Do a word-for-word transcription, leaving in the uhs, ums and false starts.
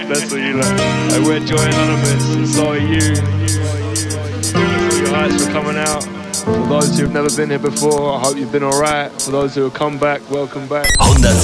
That's what you like. Like, we're Joy Anonymous, and so are you. Thanks for your hearts for coming out. For those who've never been here before, I hope you've been alright. For those who have come back, welcome back. Onda